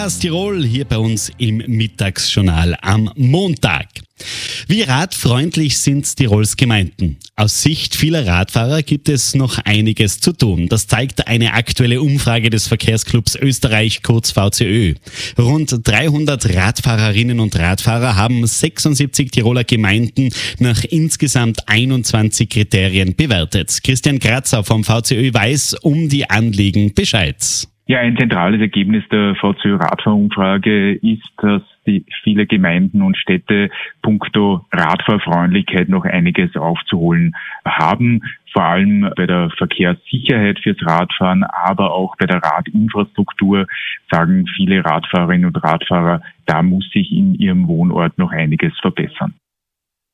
Podcast Tirol hier bei uns im Mittagsjournal am Montag. Wie radfreundlich sind Tirols Gemeinden? Aus Sicht vieler Radfahrer gibt es noch einiges zu tun. Das zeigt eine aktuelle Umfrage des Verkehrsclubs Österreich, kurz VCÖ. Rund 300 Radfahrerinnen und Radfahrer haben 76 Tiroler Gemeinden nach insgesamt 21 Kriterien bewertet. Christian Kratzer vom VCÖ weiß um die Anliegen Bescheid. Ja, ein zentrales Ergebnis der VCÖ-Radfahrumfrage ist, dass die viele Gemeinden und Städte puncto Radfahrfreundlichkeit noch einiges aufzuholen haben. Vor allem bei der Verkehrssicherheit fürs Radfahren, aber auch bei der Radinfrastruktur sagen viele Radfahrerinnen und Radfahrer, da muss sich in ihrem Wohnort noch einiges verbessern.